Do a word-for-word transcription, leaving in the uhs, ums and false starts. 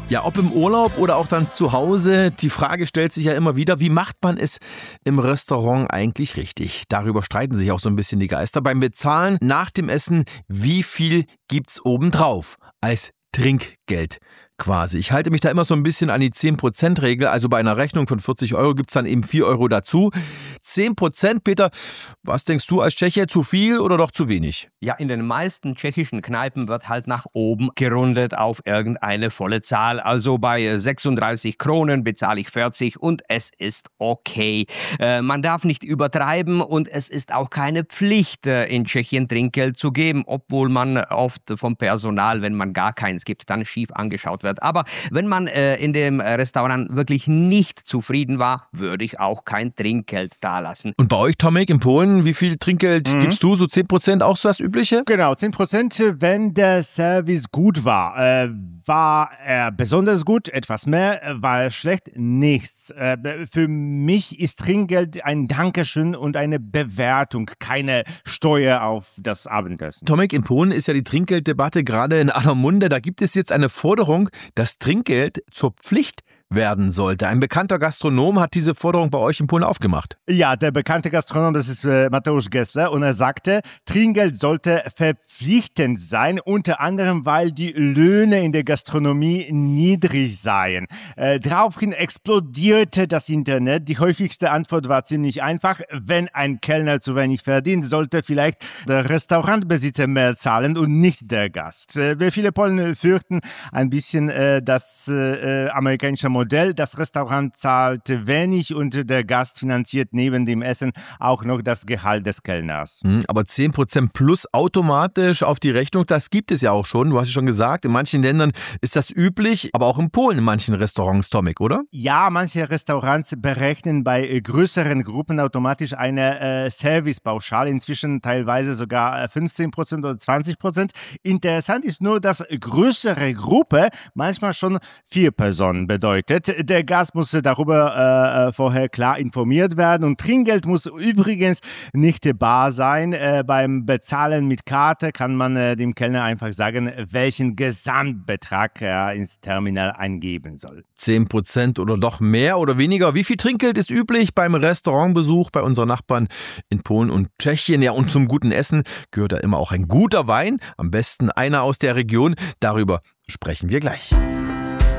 Ja, ob im Urlaub oder auch dann zu Hause, die Frage stellt sich ja immer wieder, wie macht man es im Restaurant eigentlich richtig? Darüber streiten sich auch so ein bisschen die Geister. Beim Bezahlen nach dem Essen, wie viel gibt's obendrauf als Trinkgeld quasi? Ich halte mich da immer so ein bisschen an die zehn Prozent Regel, also bei einer Rechnung von vierzig Euro gibt's dann eben vier Euro dazu. zehn Prozent, Peter, was denkst du als Tscheche, zu viel oder doch zu wenig? Ja, in den meisten tschechischen Kneipen wird halt nach oben gerundet auf irgendeine volle Zahl. Also bei sechsunddreißig Kronen bezahle ich vierzig und es ist okay. Äh, man darf nicht übertreiben und es ist auch keine Pflicht, äh, in Tschechien Trinkgeld zu geben, obwohl man oft vom Personal, wenn man gar keins gibt, dann schief angeschaut wird. Aber wenn man äh, in dem Restaurant wirklich nicht zufrieden war, würde ich auch kein Trinkgeld dalassen. Und bei euch, Tomek, in Polen, wie viel Trinkgeld mhm. gibst du? So zehn Prozent auch so das Übliche? Genau, zehn Prozent, wenn der Service gut war. Äh, war er besonders gut, etwas mehr, war er schlecht, nichts. Äh, für mich ist Trinkgeld ein Dankeschön und eine Bewertung, keine Steuer auf das Abendessen. Tomek, in Polen ist ja die Trinkgelddebatte gerade in aller Munde. Da gibt es jetzt eine Forderung, dass Trinkgeld zur Pflicht werden sollte. Ein bekannter Gastronom hat diese Forderung bei euch in Polen aufgemacht. Ja, der bekannte Gastronom, das ist äh, Mateusz Gessler, und er sagte, Trinkgeld sollte verpflichtend sein, unter anderem, weil die Löhne in der Gastronomie niedrig seien. Äh, daraufhin explodierte das Internet. Die häufigste Antwort war ziemlich einfach. Wenn ein Kellner zu wenig verdient, sollte vielleicht der Restaurantbesitzer mehr zahlen und nicht der Gast. Äh, viele Polen fürchten ein bisschen äh, das äh, amerikanische Modell. Das Restaurant zahlt wenig und der Gast finanziert neben dem Essen auch noch das Gehalt des Kellners. Aber zehn Prozent plus automatisch auf die Rechnung, das gibt es ja auch schon. Du hast es schon gesagt, in manchen Ländern ist das üblich, aber auch in Polen in manchen Restaurants, Tomek, oder? Ja, manche Restaurants berechnen bei größeren Gruppen automatisch eine äh, Servicepauschale, inzwischen teilweise sogar fünfzehn Prozent oder zwanzig Prozent. Interessant ist nur, dass größere Gruppe manchmal schon vier Personen bedeutet. Der Gast muss darüber äh, vorher klar informiert werden und Trinkgeld muss übrigens nicht bar sein. Äh, beim Bezahlen mit Karte kann man äh, dem Kellner einfach sagen, welchen Gesamtbetrag er ins Terminal eingeben soll. zehn Prozent oder doch mehr oder weniger? Wie viel Trinkgeld ist üblich beim Restaurantbesuch bei unseren Nachbarn in Polen und Tschechien? Ja, und zum guten Essen gehört da immer auch ein guter Wein, am besten einer aus der Region. Darüber sprechen wir gleich.